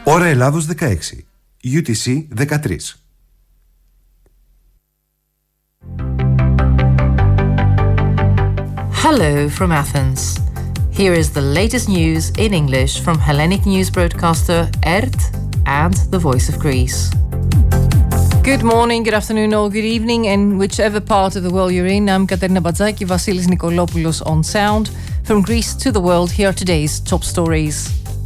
Ώρα Ελλάδος 16. UTC 13. Hello from Athens. Here is the latest news in English from Hellenic news broadcaster ERT and the Voice of Greece. Good morning, good afternoon or good evening in whichever part of the world you're in. I'm Katerina Badzaki, Vasilis Nikolopoulos on sound. From Greece to the world, here are today's top stories.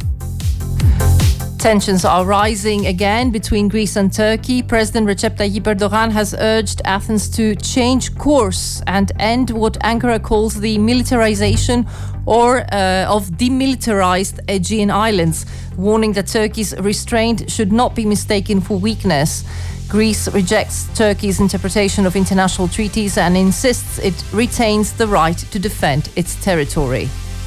Tensions are rising again between Greece and Turkey. President Recep Tayyip Erdogan has urged Athens to change course and end what Ankara calls the militarization of demilitarized Aegean Islands, warning that Turkey's restraint should not be mistaken for weakness. Greece rejects Turkey's interpretation of international treaties and insists it retains the right to defend its territory.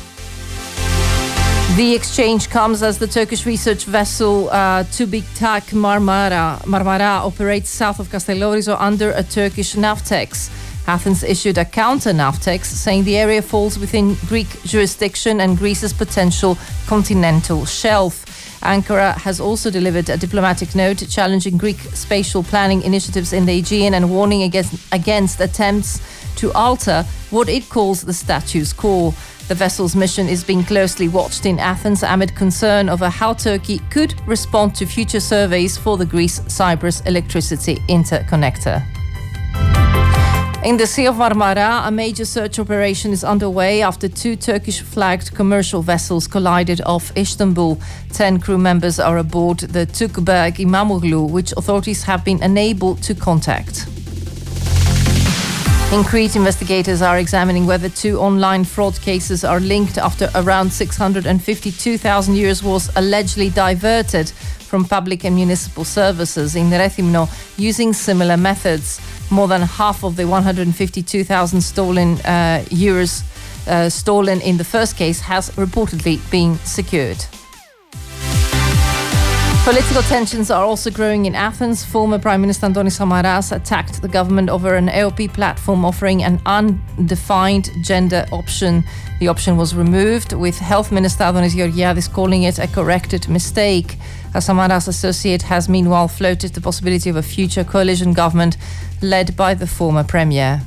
The exchange comes as the Turkish research vessel TÜBİTAK Marmara operates south of Castellorizo under a Turkish Navtex. Athens issued a counter Navtex saying the area falls within Greek jurisdiction and Greece's potential continental shelf. Ankara has also delivered a diplomatic note challenging Greek spatial planning initiatives in the Aegean and warning against attempts to alter what it calls the status quo. The vessel's mission is being closely watched in Athens amid concern over how Turkey could respond to future surveys for the Greece-Cyprus electricity interconnector. In the Sea of Marmara, a major search operation is underway after two Turkish-flagged commercial vessels collided off Istanbul. 10 crew members are aboard the Tukberg Imamoglu, which authorities have been unable to contact. In Crete, investigators are examining whether two online fraud cases are linked after around 652,000 euros was allegedly diverted from public and municipal services in Rethymno using similar methods. More than half of the 152,000 stolen euros stolen in the first case has reportedly been secured. Political tensions are also growing in Athens. Former Prime Minister Antonis Samaras attacked the government over an AOP platform offering an undefined gender option. The option was removed, with Health Minister Adonis Georgiadis calling it a corrected mistake. A Samaras associate has meanwhile floated the possibility of a future coalition government led by the former Premier.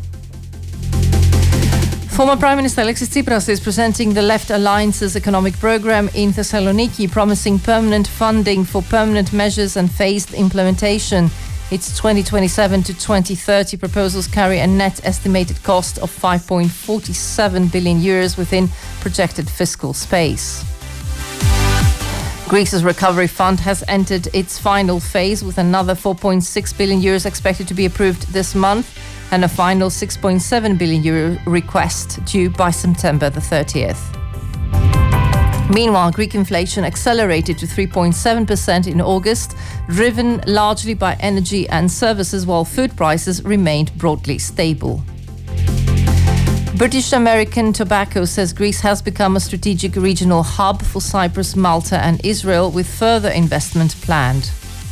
Former Prime Minister Alexis Tsipras is presenting the Left Alliance's economic program in Thessaloniki, promising permanent funding for permanent measures and phased implementation. Its 2027 to 2030 proposals carry a net estimated cost of 5.47 billion euros within projected fiscal space. Greece's recovery fund has entered its final phase, with another 4.6 billion euros expected to be approved this month and a final 6.7 billion euro request due by September the 30th. Meanwhile, Greek inflation accelerated to 3.7% in August, driven largely by energy and services, while food prices remained broadly stable. British American Tobacco says Greece has become a strategic regional hub for Cyprus, Malta and Israel, with further investment planned.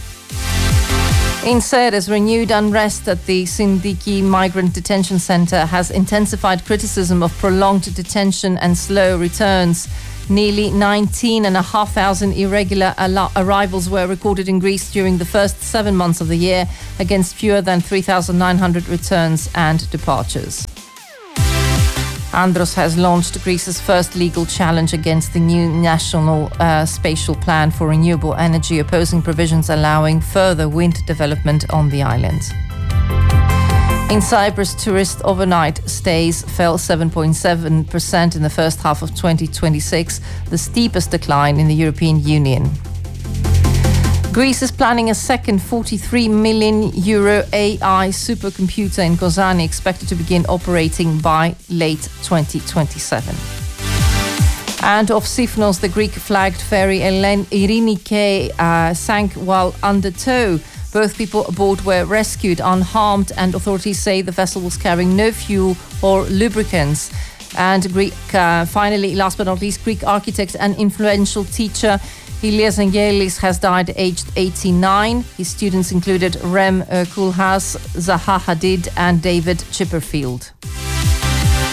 In Ceres, renewed unrest at the Sindiki Migrant Detention Centre has intensified criticism of prolonged detention and slow returns. Nearly 19,500 irregular arrivals were recorded in Greece during the first 7 months of the year, against fewer than 3,900 returns and departures. Andros has launched Greece's first legal challenge against the new national spatial plan for renewable energy, opposing provisions allowing further wind development on the island. In Cyprus, tourist overnight stays fell 7.7% in the first half of 2026, the steepest decline in the European Union. Greece is planning a second 43 million euro AI supercomputer in Kozani, expected to begin operating by late 2027. And off Sifnos, the Greek-flagged ferry Irinike sank while under tow. Both people aboard were rescued unharmed, and authorities say the vessel was carrying no fuel or lubricants. And finally, last but not least, Greek architect and influential teacher Ilias Angelis has died aged 89. His students included Rem Koolhaas, Zaha Hadid and David Chipperfield.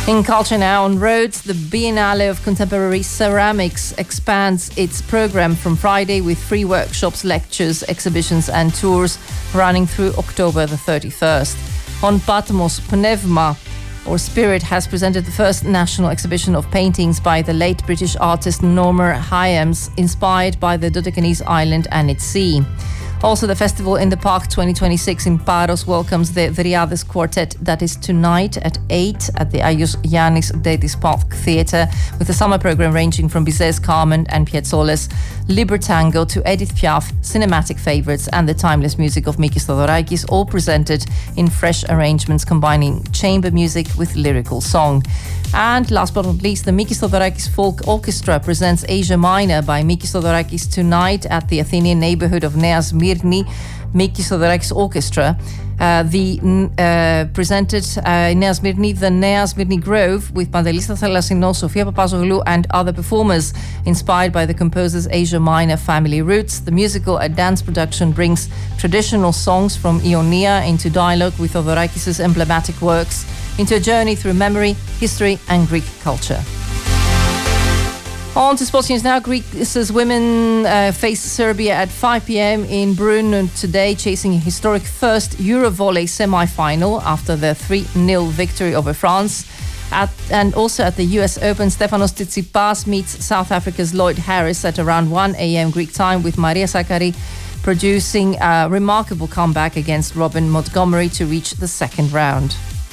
In culture now, on Rhodes, the Biennale of Contemporary Ceramics expands its program from Friday with free workshops, lectures, exhibitions and tours running through October the 31st. On Patmos, Pneuma or Spirit has presented the first national exhibition of paintings by the late British artist Norma Hyams, inspired by the Dodecanese island and its sea. Also, the Festival in the Park 2026 in Paros welcomes the Viriades Quartet. That is tonight at 8 at the Agios Yannis Deitis Park Theatre, with a summer program ranging from Bizet's Carmen and Piazzolla's Libertango to Edith Piaf, cinematic favourites, and the timeless music of Mikis Theodorakis, all presented in fresh arrangements combining chamber music with lyrical song. And last but not least, the Mikis Theodorakis Folk Orchestra presents Asia Minor by Mikis Theodorakis tonight at the Athenian neighbourhood of Nea Smyrni. Mikis Theodorakis Orchestra presented in Nea Smyrni the Nea Smyrni Grove with Pantelis Thalassinos, Sofia Papazoglou and other performers, inspired by the composer's Asia Minor family roots. The musical and dance production brings traditional songs from Ionia into dialogue with Theodorakis' emblematic works, into a journey through memory, history and Greek culture. On to sports news now. Greece's women face Serbia at 5 p.m. in Brno today, chasing a historic first Eurovolley semi-final after their 3-0 victory over France. And also at the US Open, Stefanos Tsitsipas meets South Africa's Lloyd Harris at around 1 a.m. Greek time, with Maria Sakkari producing a remarkable comeback against Robin Montgomery to reach the second round.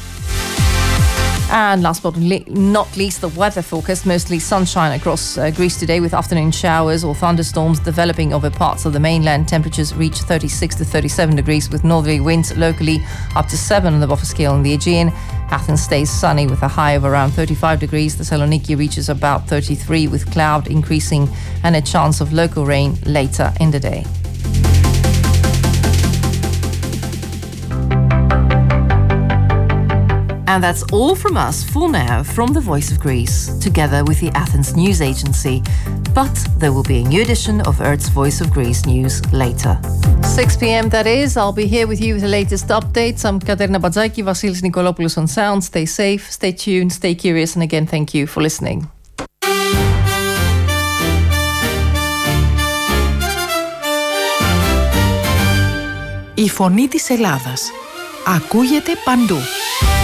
And last but not least, the weather forecast. Mostly sunshine across Greece today, with afternoon showers or thunderstorms developing over parts of the mainland. Temperatures reach 36 to 37 degrees with northerly winds locally up to 7 on the Boffa scale in the Aegean. Athens stays sunny with a high of around 35 degrees. Thessaloniki reaches about 33 with cloud increasing and a chance of local rain later in the day. And that's all from us for now from the Voice of Greece, together with the Athens News Agency. But there will be a new edition of Earth's Voice of Greece news later. 6 p.m. that is. I'll be here with you with the latest updates. I'm Katerina Badzaki, Vasilis Nikolopoulos on sound. Stay safe, stay tuned, stay curious, and again, thank you for listening. Η φωνή της Ελλάδας ακούγεται παντού.